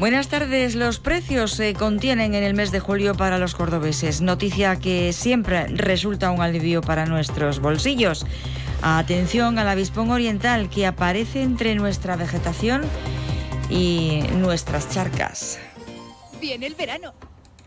Buenas tardes. Los precios se contienen en el mes de julio para los cordobeses. Noticia que siempre resulta un alivio para nuestros bolsillos. Atención al avispón oriental que aparece entre nuestra vegetación y nuestras charcas. Viene el verano.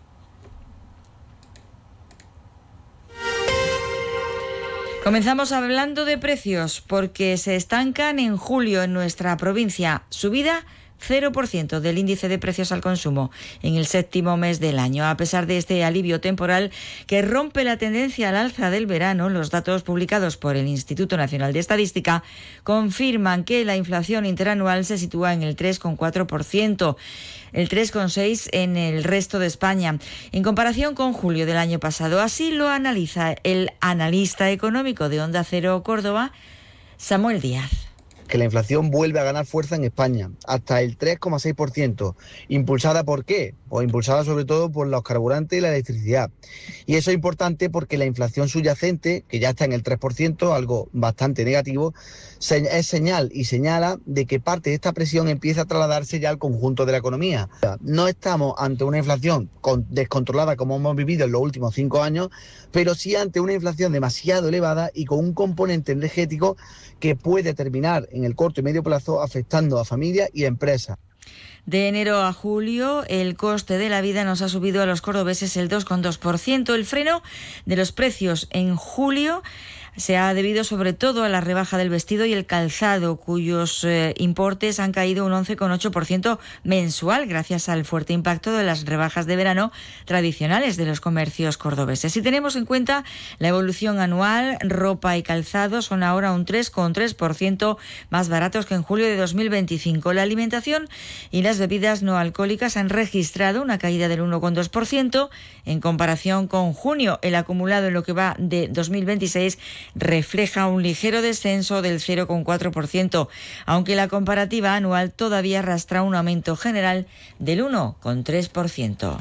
Comenzamos hablando de precios porque se estancan en julio en nuestra provincia. Subida 0% del índice de precios al consumo en el séptimo mes del año. A pesar de este alivio temporal que rompe la tendencia al alza del verano, los datos publicados por el Instituto Nacional de Estadística confirman que la inflación interanual se sitúa en el 3,4%, el 3,6% en el resto de España, en comparación con julio del año pasado. Así lo analiza el analista económico de Onda Cero Córdoba, Samuel Díaz. Que la inflación vuelve a ganar fuerza en España, hasta el 3,6%. ¿Impulsada por qué? Pues impulsada sobre todo por los carburantes y la electricidad. Y eso es importante porque la inflación subyacente, que ya está en el 3%, algo bastante negativo, es señal y señala de que parte de esta presión empieza a trasladarse ya al conjunto de la economía. No estamos ante una inflación descontrolada como hemos vivido en los últimos 5 años, pero sí ante una inflación demasiado elevada y con un componente energético que puede terminar en el corto y medio plazo afectando a familias y empresas. De enero a julio, el coste de la vida nos ha subido a los cordobeses el 2,2%. El freno de los precios en julio se ha debido sobre todo a la rebaja del vestido y el calzado, cuyos importes han caído un 11,8% mensual gracias al fuerte impacto de las rebajas de verano tradicionales de los comercios cordobeses. Si tenemos en cuenta la evolución anual, ropa y calzado son ahora un 3,3% más baratos que en julio de 2025. La alimentación y las bebidas no alcohólicas han registrado una caída del 1,2% en comparación con junio. El acumulado en lo que va de 2026 refleja un ligero descenso del 0,4%, aunque la comparativa anual todavía arrastra un aumento general del 1,3%.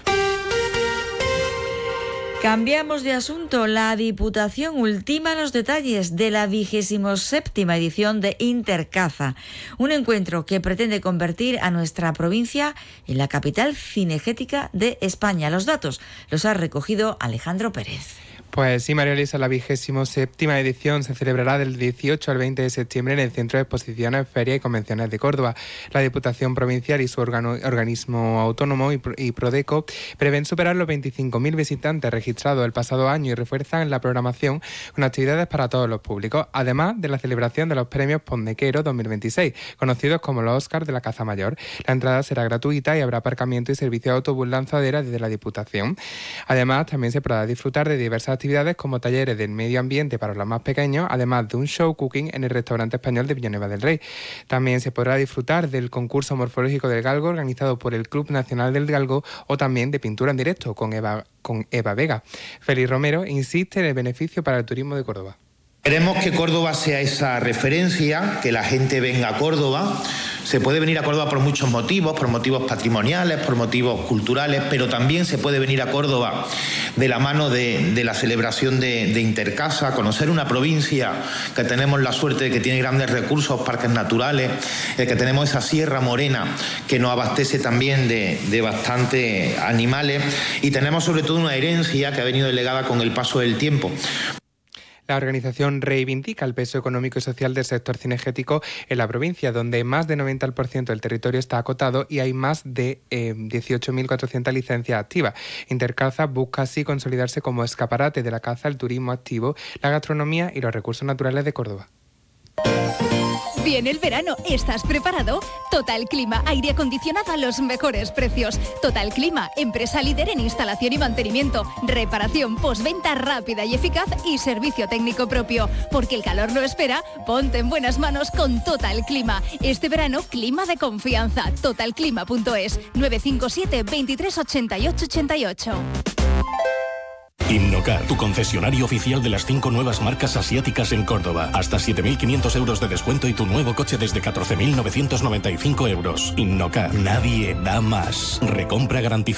Cambiamos de asunto. La Diputación ultima los detalles de la 27ª edición de Intercaza, un encuentro que pretende convertir a nuestra provincia en la capital cinegética de España. Los datos los ha recogido Alejandro Pérez. Pues sí, María Elisa, la 27ª edición se celebrará del 18 al 20 de septiembre en el Centro de Exposiciones, Ferias y Convenciones de Córdoba. La Diputación Provincial y su organismo autónomo y Prodeco prevén superar los 25.000 visitantes registrados el pasado año y refuerzan la programación con actividades para todos los públicos, además de la celebración de los premios Pondequero 2026, conocidos como los Óscar de la Caza Mayor. La entrada será gratuita y habrá aparcamiento y servicio de autobús lanzadera desde la Diputación. Además, también se podrá disfrutar de diversas actividades como talleres del medio ambiente para los más pequeños, además de un show cooking en el restaurante español de Villanueva del Rey. También se podrá disfrutar del concurso morfológico del galgo organizado por el Club Nacional del Galgo o también de pintura en directo con Eva Vega. Félix Romero insiste en el beneficio para el turismo de Córdoba. Queremos que Córdoba sea esa referencia, que la gente venga a Córdoba. Se puede venir a Córdoba por muchos motivos, por motivos patrimoniales, por motivos culturales, pero también se puede venir a Córdoba de la mano de la celebración de Intercaza, conocer una provincia que tenemos la suerte de que tiene grandes recursos, parques naturales, que tenemos esa Sierra Morena que nos abastece también de bastantes animales y tenemos sobre todo una herencia que ha venido delegada con el paso del tiempo. La organización reivindica el peso económico y social del sector cinegético en la provincia, donde más del 90% del territorio está acotado y hay más de 18.400 licencias activas. Intercaza busca así consolidarse como escaparate de la caza, el turismo activo, la gastronomía y los recursos naturales de Córdoba. Viene el verano, ¿estás preparado? Total Clima, aire acondicionado a los mejores precios. Total Clima, empresa líder en instalación y mantenimiento, reparación, postventa rápida y eficaz y servicio técnico propio. Porque el calor no espera, ponte en buenas manos con Total Clima. Este verano, clima de confianza. Totalclima.es, 957 23 88 88. Innocar, tu concesionario oficial de las 5 nuevas marcas asiáticas en Córdoba. Hasta 7.500 euros de descuento y tu nuevo coche desde 14.995 euros. Innocar, nadie da más. Recompra garantizada.